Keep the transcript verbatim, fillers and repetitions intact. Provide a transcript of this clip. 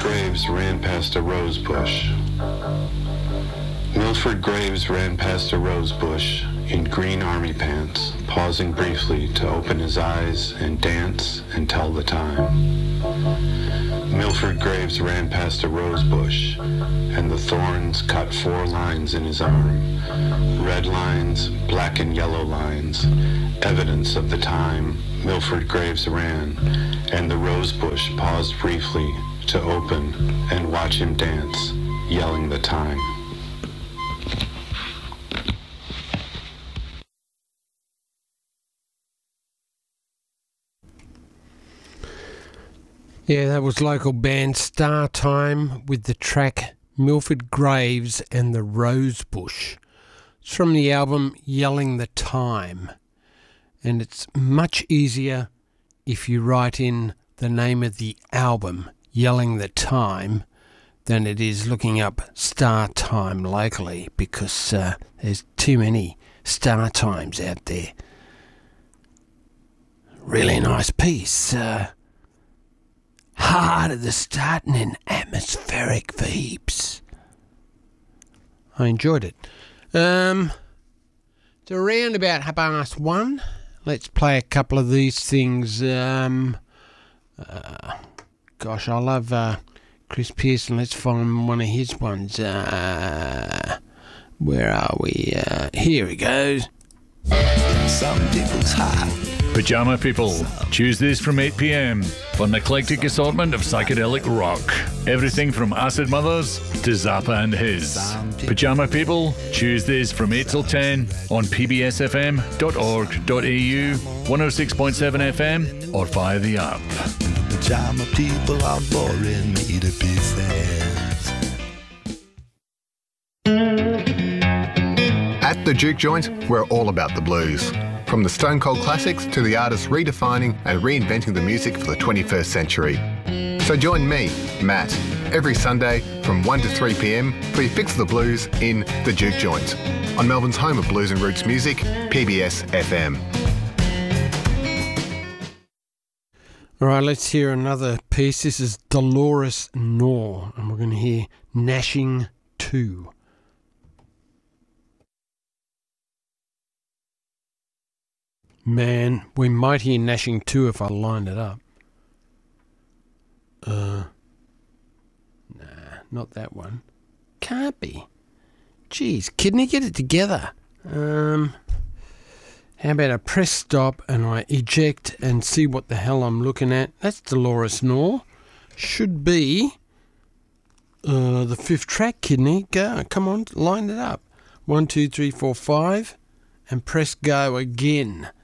Graves ran past a rose bush. Milford Graves ran past a rose bush in green army pants, pausing briefly to open his eyes and dance and tell the time. Milford Graves ran past a rose bush, and the thorns cut four lines in his arm. Red lines, black and yellow lines, evidence of the time Milford Graves ran, and the rose bush paused briefly to open and watch him dance, yelling the time. Yeah, that was local band Star Time with the track Milford Graves and the Rose Bush. It's from the album Yelling the Time, and it's much easier if you write in the name of the album, Yelling the Time, than it is looking up Star Time locally, because uh, there's too many Star Times out there. Really nice piece. Uh, Hard at the starting and atmospheric for heaps. I enjoyed it. Um, it's around about half past one. Let's play a couple of these things. Um, uh, gosh, I love uh, Chris Pearson. Let's find one of his ones. Uh, where are we? Uh, here he goes. Some people's hot. Pajama People, Tuesdays from eight p.m. for an eclectic assortment of psychedelic rock. Everything from Acid Mothers to Zappa and His. Pajama People, Tuesdays from eight till ten on p b s f m dot org dot a u, one oh six point seven F M or via the app. Pajama people are boring me to pieces. At the Juke Joint, we're all about the blues. From the Stone Cold classics to the artists redefining and reinventing the music for the twenty-first century. So join me, Matt, every Sunday from one to three p.m. for your fix of the blues in The Juke Joint on Melbourne's home of blues and roots music, P B S F M. All right, let's hear another piece. This is Dolores Knorr, and we're going to hear Gnashing two. Man, we might hear Gnashing two if I lined it up. Uh, nah, not that one. Can't be. Jeez, kidney, get it together. Um, how about I press stop and I eject and see what the hell I'm looking at? That's Dolores Knorr. Should be uh, the fifth track, kidney. Go, come on, line it up. One, two, three, four, five, and press go again.